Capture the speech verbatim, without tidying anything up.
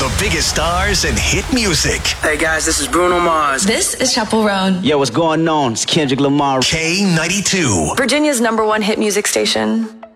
the biggest stars and hit music. Hey guys, this is Bruno Mars. This is Chaperone. Yo, what's going on? It's Kendrick Lamar. K ninety-two. Virginia's number one hit music station.